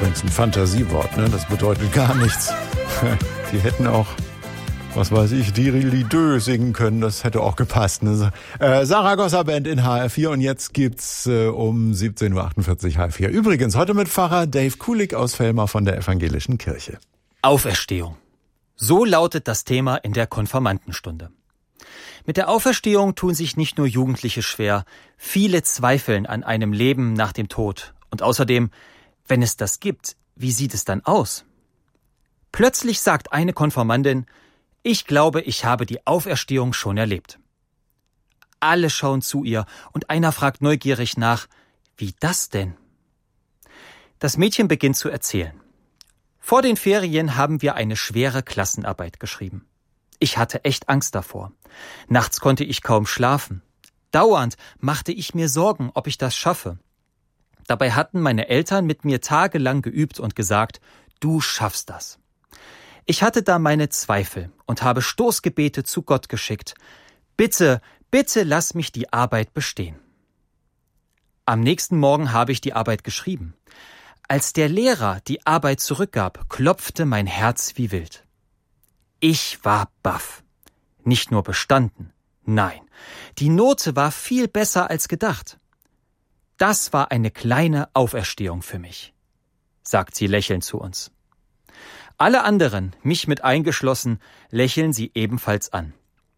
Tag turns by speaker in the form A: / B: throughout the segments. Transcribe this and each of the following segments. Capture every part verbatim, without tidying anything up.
A: übrigens ein Fantasiewort, ne? Das bedeutet gar nichts. Die hätten auch, was weiß ich, Didgeridoo singen können, das hätte auch gepasst. Ne? Äh, Saragossa Band in H R vier und jetzt gibt's äh, um siebzehn Uhr achtundvierzig H R vier. Übrigens, heute mit Pfarrer Dave Kulik aus Vellmar von der Evangelischen Kirche.
B: Auferstehung. So lautet das Thema in der Konfirmandenstunde. Mit der Auferstehung tun sich nicht nur Jugendliche schwer, viele zweifeln an einem Leben nach dem Tod. Und außerdem, wenn es das gibt, wie sieht es dann aus? Plötzlich sagt eine Konfirmandin, ich glaube, ich habe die Auferstehung schon erlebt. Alle schauen zu ihr und einer fragt neugierig nach, wie das denn? Das Mädchen beginnt zu erzählen. Vor den Ferien haben wir eine schwere Klassenarbeit geschrieben. Ich hatte echt Angst davor. Nachts konnte ich kaum schlafen. Dauernd machte ich mir Sorgen, ob ich das schaffe. Dabei hatten meine Eltern mit mir tagelang geübt und gesagt, du schaffst das. Ich hatte da meine Zweifel und habe Stoßgebete zu Gott geschickt. Bitte, bitte lass mich die Arbeit bestehen. Am nächsten Morgen habe ich die Arbeit geschrieben. Als der Lehrer die Arbeit zurückgab, klopfte mein Herz wie wild. Ich war baff. Nicht nur bestanden, nein, die Note war viel besser als gedacht. Das war eine kleine Auferstehung für mich, sagt sie lächelnd zu uns. Alle anderen, mich mit eingeschlossen, lächeln sie ebenfalls an.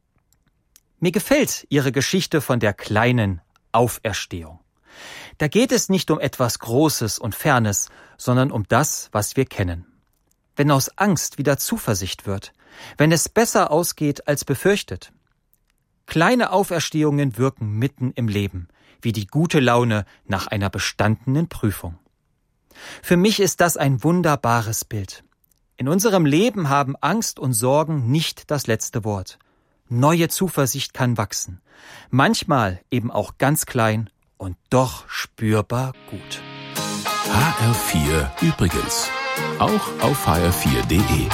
B: Mir gefällt ihre Geschichte von der kleinen Auferstehung. Da geht es nicht um etwas Großes und Fernes, sondern um das, was wir kennen. Wenn aus Angst wieder Zuversicht wird, wenn es besser ausgeht als befürchtet. Kleine Auferstehungen wirken mitten im Leben, wie die gute Laune nach einer bestandenen Prüfung. Für mich ist das ein wunderbares Bild. In unserem Leben haben Angst und Sorgen nicht das letzte Wort. Neue Zuversicht kann wachsen, manchmal eben auch ganz klein und doch spürbar gut.
C: H R vier übrigens, auch auf h r vier punkt de.